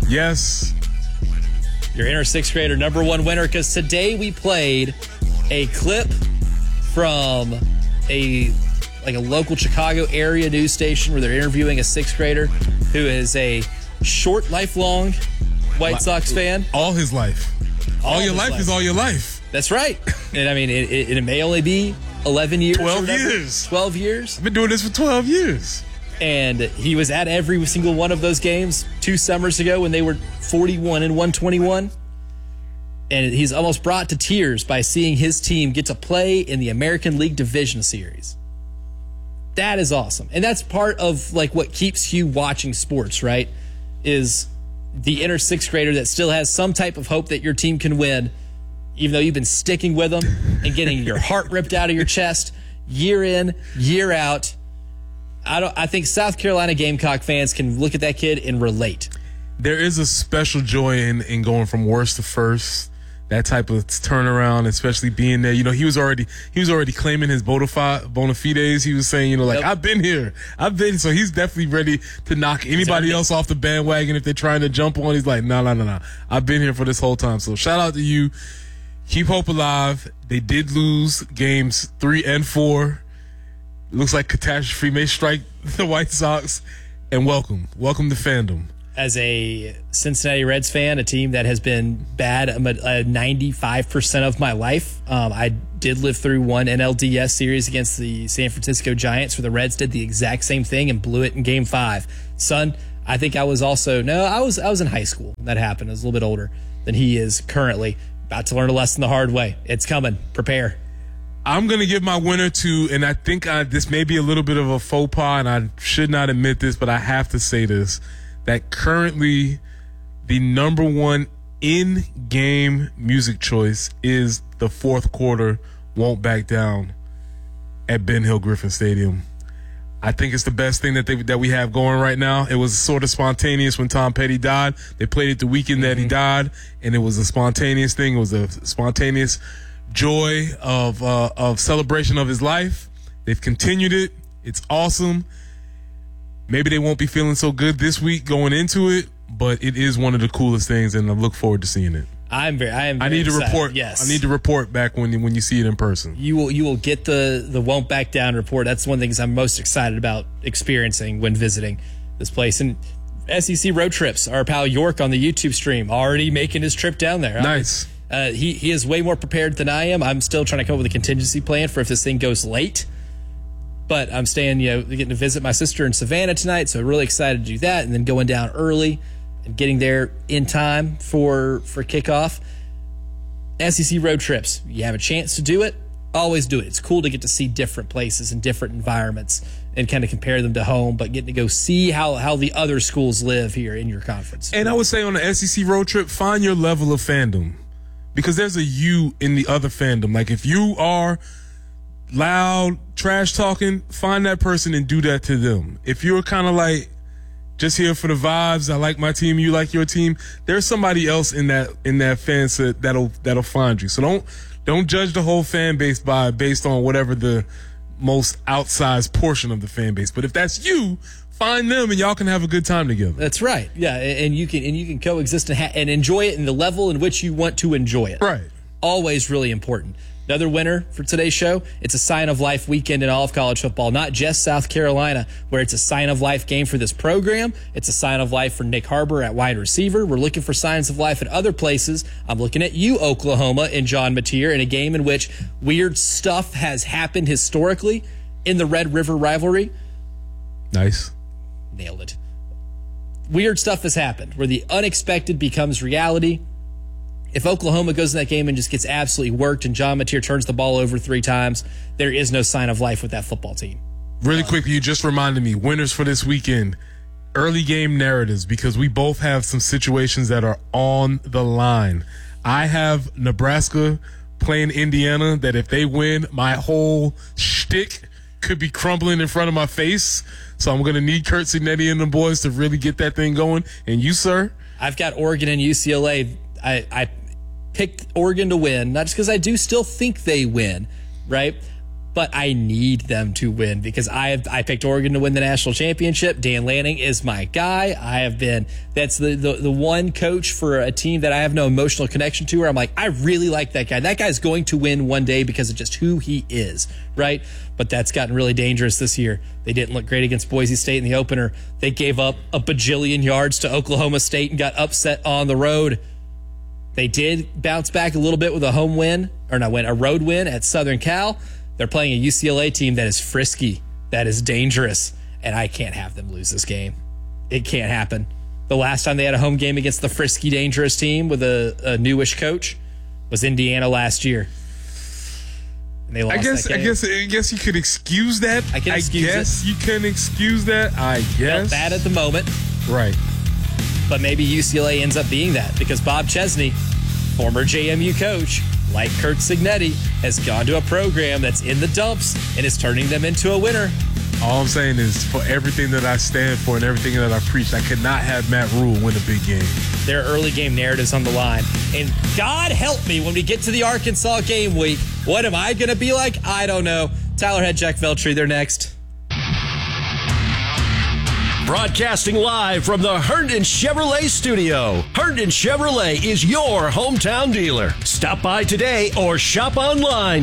Yes. Your inner sixth grader number one winner, because today we played a clip from a local Chicago area news station where they're interviewing a sixth grader who is a short, lifelong White Sox fan. All his life. All your life is all your life. That's right. And I mean, it may only be 11 years. 12 years. 12 years. I've been doing this for 12 years. And he was at every single one of those games 2 summers ago when they were 41 and 121. And he's almost brought to tears by seeing his team get to play in the American League Division Series. That is awesome. And that's part of like what keeps you watching sports, right? Is the inner sixth grader that still has some type of hope that your team can win, even though you've been sticking with them and getting your heart ripped out of your chest year in, year out. I think South Carolina Gamecock fans can look at that kid and relate. There is a special joy in going from worst to first. That type of turnaround, especially being there. You know, he was already claiming his bona fides. He was saying, you know, like, yep. I've been here. So he's definitely ready to knock anybody else off the bandwagon if they're trying to jump on. He's like, no. I've been here for this whole time. So shout out to you. Keep hope alive. They did lose games 3 and 4. Looks like catastrophe may strike the White Sox. And welcome to fandom. As a Cincinnati Reds fan, a team that has been bad 95% of my life, I did live through one NLDS series against the San Francisco Giants where the Reds did the exact same thing and blew it in Game 5. Son, I think I was in high school when that happened. I was a little bit older than he is currently. About to learn a lesson the hard way. It's coming. Prepare. I'm going to give my winner to, and I think this may be a little bit of a faux pas, and I should not admit this, but I have to say this, that currently the number one in-game music choice is the fourth quarter Won't Back Down at Ben Hill Griffin Stadium. I think it's the best thing that we have going right now. It was sort of spontaneous when Tom Petty died. They played it the weekend that he died, and it was a spontaneous thing. It was a spontaneous joy of celebration of his life. They've continued it. It's awesome. Maybe they won't be feeling so good this week going into it, but it is one of the coolest things, and I look forward to seeing it. I need to excited. report. Yes, I need to report back when you see it in person. You will get the Won't Back Down report. That's one of the things I'm most excited about experiencing when visiting this place. And SEC road trips. Our pal York on the YouTube stream already making his trip down there. Nice. He is way more prepared than I am. I'm still trying to come up with a contingency plan for if this thing goes late. But I'm staying, getting to visit my sister in Savannah tonight, so really excited to do that, and then going down early and getting there in time for kickoff. SEC road trips. You have a chance to do it, always do it. It's cool to get to see different places and different environments and kind of compare them to home, but getting to go see how the other schools live here in your conference. And I would say on the SEC road trip, find your level of fandom, because there's a you in the other fandom. Like if you are loud, trash talking, find that person and do that to them. If you're kind of like just here for the vibes, I like my team, you like your team, there's somebody else in that fan set that'll find you. So don't judge the whole fan base based on whatever the most outsized portion of the fan base. But if that's you, find them and y'all can have a good time together. That's right. Yeah, and you can coexist and enjoy it in the level in which you want to enjoy it. Right. Always really important. Another winner for today's show, it's a Sign of Life weekend in all of college football, not just South Carolina, where it's a Sign of Life game for this program. It's a Sign of Life for Nick Harbor at wide receiver. We're looking for signs of life at other places. I'm looking at you, Oklahoma, and John Mateer, in a game in which weird stuff has happened historically in the Red River rivalry. Nice. Nailed it. Weird stuff has happened where the unexpected becomes reality. If Oklahoma goes in that game and just gets absolutely worked and John Mateer turns the ball over 3 times, there is no sign of life with that football team. Really quickly, you just reminded me, winners for this weekend, early game narratives, because we both have some situations that are on the line. I have Nebraska playing Indiana, that if they win, my whole shtick could be crumbling in front of my face. So I'm going to need Kurt Signetti and the boys to really get that thing going. And you, sir? I've got Oregon and UCLA. I picked Oregon to win, not just because I do still think they win, right? but I need them to win because I picked Oregon to win the national championship. Dan Lanning is my guy. That's the one coach for a team that I have no emotional connection to where I'm like, I really like that guy. That guy's going to win one day because of just who he is, right? But that's gotten really dangerous this year. They didn't look great against Boise State in the opener. They gave up a bajillion yards to Oklahoma State and got upset on the road. They did bounce back a little bit with a road win at Southern Cal. They're playing a UCLA team that is frisky, that is dangerous, and I can't have them lose this game. It can't happen. The last time they had a home game against the frisky, dangerous team with a newish coach was Indiana last year. And they lost that game. I guess you could excuse that. I guess you can excuse that. I guess. Felt bad at the moment. Right. But maybe UCLA ends up being that because Bob Chesney, former JMU coach, like Curt Cignetti, has gone to a program that's in the dumps and is turning them into a winner. All I'm saying is for everything that I stand for and everything that I preach, I could not have Matt Rule win a big game. Their early game narrative's on the line. And God help me when we get to the Arkansas game week. What am I going to be like? I don't know. Tyler Head, Jack Veltri, they're next. Broadcasting live from the Herndon Chevrolet studio. Herndon Chevrolet is your hometown dealer. Stop by today or shop online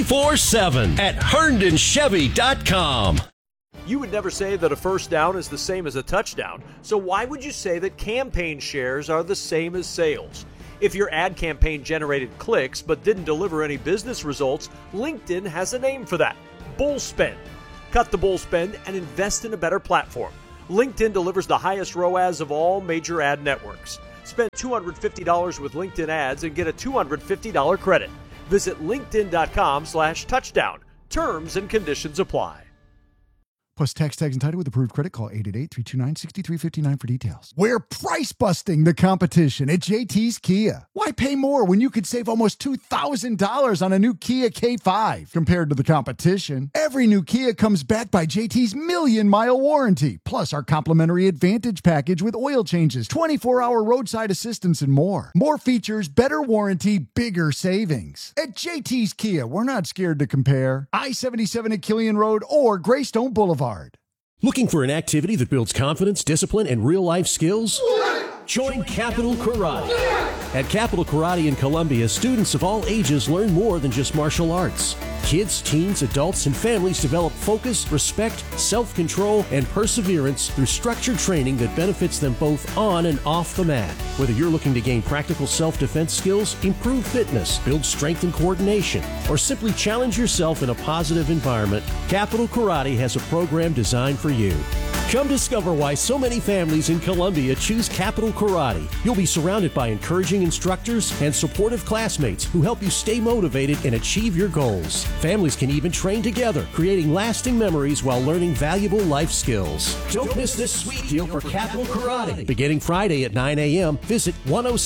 24/7 at herndonchevy.com. You would never say that a first down is the same as a touchdown, so why would you say that campaign shares are the same as sales? If your ad campaign generated clicks but didn't deliver any business results, LinkedIn has a name for that: bull spend. Cut the bull spend and invest in a better platform. LinkedIn delivers the highest ROAS of all major ad networks. Spend $250 with LinkedIn ads and get a $250 credit. Visit linkedin.com/touchdown. Terms and conditions apply. Plus tax and title with approved credit. Call 888-329-6359 for details. We're price busting the competition at JT's Kia. Why pay more when you could save almost $2,000 on a new Kia K5 compared to the competition? Every new Kia comes backed by JT's 1,000,000-mile warranty, plus our complimentary Advantage package with oil changes, 24-hour roadside assistance, and more. More features, better warranty, bigger savings. At JT's Kia, we're not scared to compare. I-77 at Killian Road or Greystone Boulevard. Looking for an activity that builds confidence, discipline, and real-life skills? Join Capital Karate. At Capital Karate in Columbia, students of all ages learn more than just martial arts. Kids, teens, adults, and families develop focus, respect, self-control, and perseverance through structured training that benefits them both on and off the mat. Whether you're looking to gain practical self-defense skills, improve fitness, build strength and coordination, or simply challenge yourself in a positive environment, Capital Karate has a program designed for you. Come discover why so many families in Columbia choose Capital Karate. You'll be surrounded by encouraging instructors and supportive classmates who help you stay motivated and achieve your goals. Families can even train together, creating lasting memories while learning valuable life skills. Don't miss this sweet deal for Capital Karate. Beginning Friday at 9 a.m., visit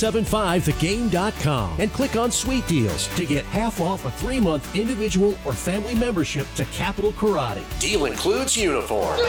1075thegame.com and click on Sweet Deals to get half off a 3-month individual or family membership to Capital Karate. Deal includes uniform.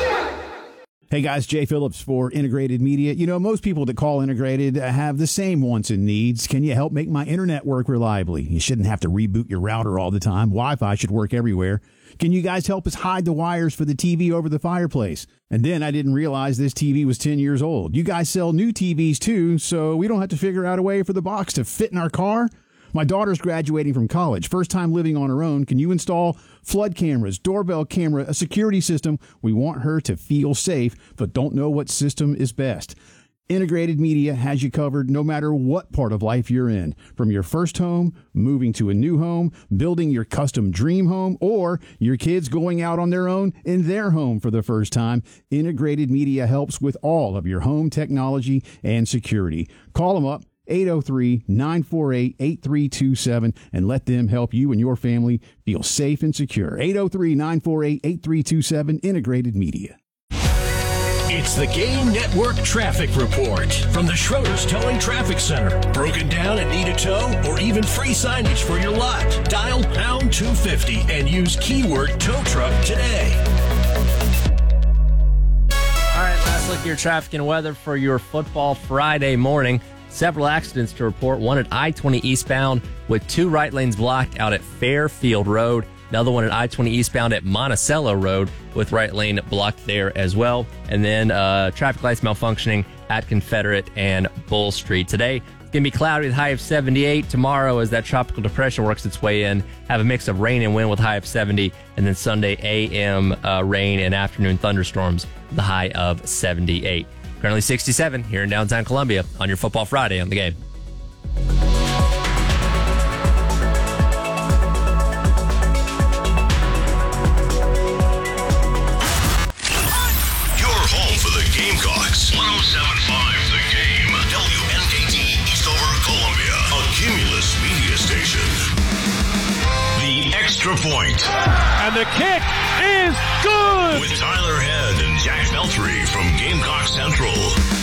Hey guys, Jay Phillips for Integrated Media. You know, most people that call Integrated have the same wants and needs. Can you help make my internet work reliably? You shouldn't have to reboot your router all the time. Wi-Fi should work everywhere. Can you guys help us hide the wires for the TV over the fireplace? And then I didn't realize this TV was 10 years old. You guys sell new TVs too, so we don't have to figure out a way for the box to fit in our car? My daughter's graduating from college, first time living on her own. Can you install flood cameras, doorbell camera, a security system? We want her to feel safe, but don't know what system is best. Integrated Media has you covered no matter what part of life you're in. From your first home, moving to a new home, building your custom dream home, or your kids going out on their own in their home for the first time, Integrated Media helps with all of your home technology and security. Call them up. 803-948-8327 and let them help you and your family feel safe and secure. 803-948-8327, Integrated Media. It's the Game Network Traffic Report from the Schroeder's Towing Traffic Center. Broken down and need a tow or even free signage for your lot? Dial pound 250 and use keyword tow truck today. All right, last look at your traffic and weather for your football Friday morning. Several accidents to report, one at I-20 eastbound with 2 right lanes blocked out at Fairfield Road. Another one at I-20 eastbound at Monticello Road with right lane blocked there as well. And then traffic lights malfunctioning at Confederate and Bull Street. Today, it's going to be cloudy with a high of 78. Tomorrow, as that tropical depression works its way in, have a mix of rain and wind with a high of 70. And then Sunday, AM rain and afternoon thunderstorms with a high of 78. Currently 67 here in downtown Columbia on your Football Friday on The Game. Your home for the Gamecocks. 107.5 The Game. WNKT Eastover, Columbia. A Cumulus media station. The Extra Point. And the kick is good! With Tyler Head and Jack Beltry from Gamecock Central.